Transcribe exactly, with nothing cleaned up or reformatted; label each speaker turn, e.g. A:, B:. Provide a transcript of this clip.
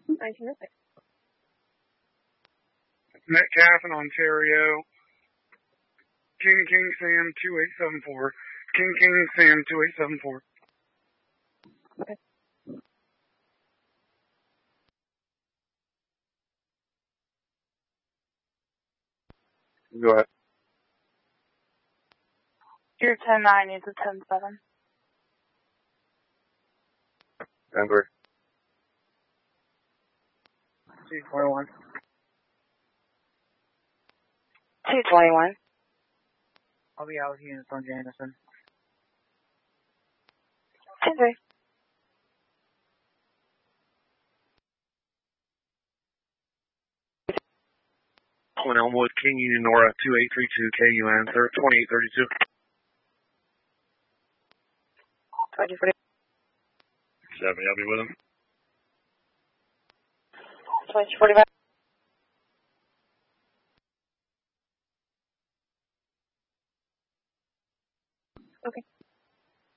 A: nineteen oh six.
B: Metcalf in Ontario. King King Sam two eight seven four. King King Sam two eight seven four.
A: Okay.
B: Go ahead.
A: Your ten nine is a ten seven.
B: Denver.
C: two twenty-one.
A: two twenty-one.
C: I'll be out with you from Jameson.
A: ten three.
B: Point Elmwood, King Union Nora two eight three two K U N twenty-eight thirty-two.
A: twenty forty.
B: seven, I'll be with him.
A: twenty forty-five. Okay.